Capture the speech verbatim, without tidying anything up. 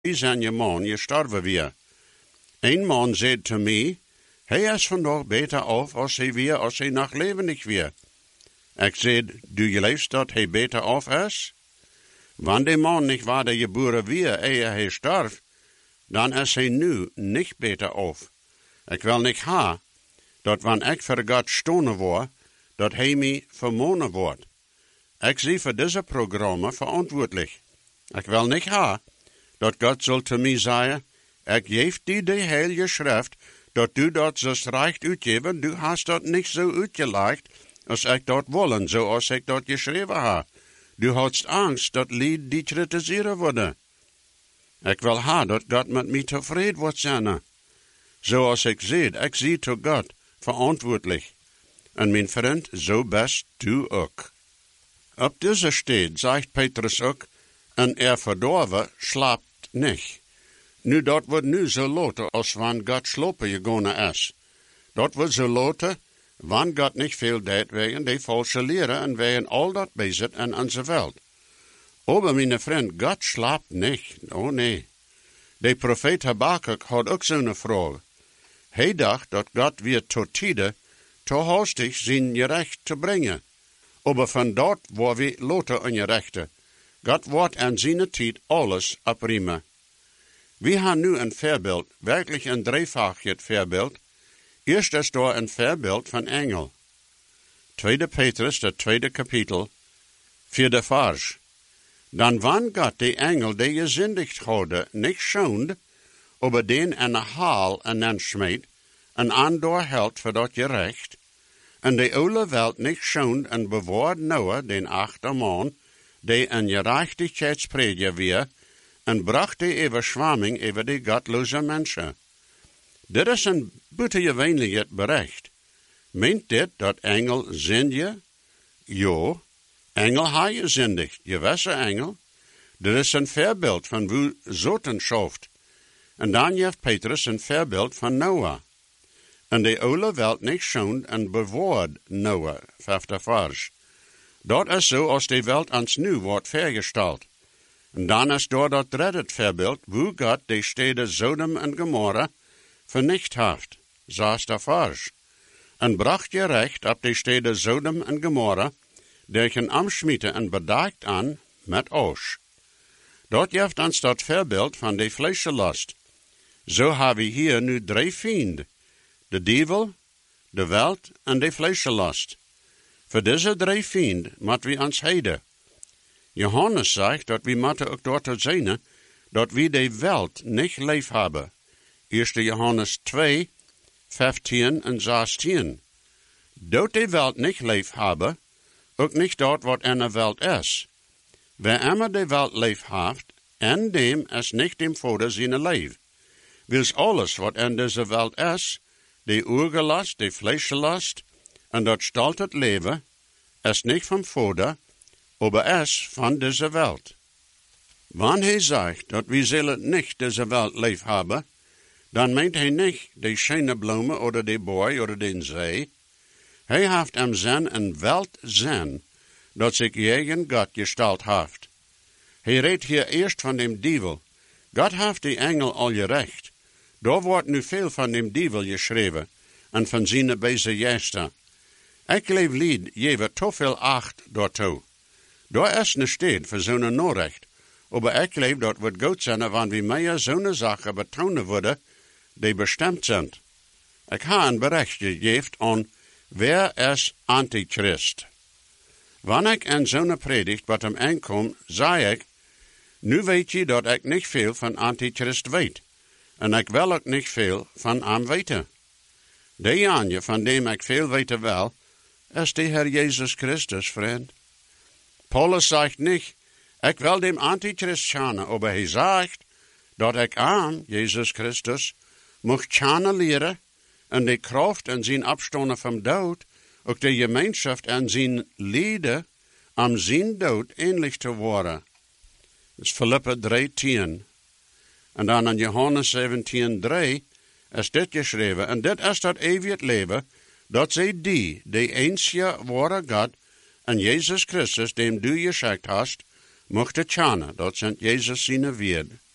wie zijn je man gestorven weer. Een man zei te mij, hij is vandaag beter af als hij weer, als hij nog levendig weer. Ik zei, du je leefst dat hij beter af is? Wanneer de man niet waar de geboren weer, eer hij starf, dan is hij nu niet beter af. Ik wil niet ha, dat wanneer ik voor God stonen word, dat hij mij vermonen wordt. Ik zie voor deze programma verantwoordelijk. Ik wil niet ha, dat God zal te mij zeggen, ik geef die de heilige schrift, dat du dat zo's recht uitgeven, du hast dat niet zo uitgelegd, als ik dat willen, zoals ik dat geschreven ha. Du hadst angst dat lied die kritiseren worden. Ik wil ha, dat God met mij tevreden wordt zijn. Zoals ik zie, ik zie tot God verantwoordelijk. En mijn vriend, zo best du ook. Op deze steed zegt Petrus ook, en er verdorven slaapt niet. Nu, dat wordt nu zo later, als wanneer God slopen gegaan is. Dat wordt zo later, wanneer God niet veel deed wegen die valse leren en wegen al dat bezit in onze wereld. Aber mijn vriend, God slaapt niet. Oh nee. De profeet Habakkuk had ook zo'n vraag. Hij dacht dat God weer tot tijden, te hastig zijn gerecht te brengen. Aber van dat waar we later ongerechte. God wordt aan zijn tijd alles opriemen. We hebben nu een voorbeeld, werkelijk een drievoudig voorbeeld. Eerst is daar een voorbeeld van engel. Tweede Petrus, dat tweede kapitel, vierde vers. Dan wanneer God de engel die gezündigd hadden niet schoont, aber den in de haal en dan smeet, en aandoor held voor dat gerecht, en de oude welt niet schoont en bewaard Noah, den achter man, die een gerechtigheidsprediger weer, en bracht de overschwamming over de godloze mensen. Dit is een buitengewoonlijk bericht. Meent dit dat engel zindje? Ja, engel ha je zindigt, je wisse engel. Dit is een voorbeeld van hoe zoten schoft. En dan heeft Petrus een voorbeeld van Noah. En de oude welt niet schoont en bewaard Noah, vijfde vers. Dat is zo als de welt ans nu wordt vergesteld. En dan is door dat derde voorbeeld, hoe God de steden Sodom en Gomorra vernicht heeft, zesde vers. En bracht je recht op de steden Sodom en Gomorra, die amschmieten en bedekt aan met oos. Dat geeft ons dat voorbeeld van de vleeslast. Zo hebben we hier nu drie vrienden. De duivel, de welt en de vleeslast. Voor deze drie vrienden moeten we ons heiden. Johannes zegt dat we moeten ook door zijn dat we de welt niet lief hebben. Eerste Johannes twee, vijftien en zestien. Dat de welt niet lief hebben, ook niet dat wat in de welt is. Wer immer de welt lief heeft, en dem is niet dem Vader zijn lief. Wils alles wat in deze welt is, de oergelast, de vleeslast, en dat stelt het leven, is niet van Vader, aber is van deze welt. Wanneer hij zegt dat we zullen niet deze welt lief hebben, dan meent hij niet de schöne bloemen oder de boy oder den zee. Hij heeft am zin een welt zin, dat zich tegen God gesteld heeft. Hij redt hier eerst van dem duivel. God heeft die engel al gerecht. Daar wordt nu veel van dem duivel geschreven, en van zijn beze gester. Ik leef lied, jewe te veel acht daartoe. Daar is ne steed voor zo'n noorrecht. Maar ik leef dat wordt goed zijn, wanneer we meer zo'n zaken betonen worden, die bestemd zijn. Ik heb een bericht gegeven aan wer is antichrist. Wanneer ik in zo'n predigt wat hem aankom, zei ik, nu weet je dat ik niet veel van antichrist weet. En ik wil ook niet veel van hem weten. De janje van dem ik veel weten wil, is de Heer Jezus Christus, vriend. Paulus zegt niet, ik wil dem antichrist schanen, maar hij zegt, dat ik aan Jezus Christus mocht schanen leren en de kracht en zijn opstonden van dood, ook de gemeenschap en zijn leden, om zijn dood ähnlich te worden. Dat is Filippa drie tien. En dan in Johannes zeventien drie is dit geschreven. En dit is dat eeuwig leven, dat zij die, de eensje ware God, en Jezus Christus, dem du geschickt hast, mochten tjanen. Dat zijn Jezus zijn woord.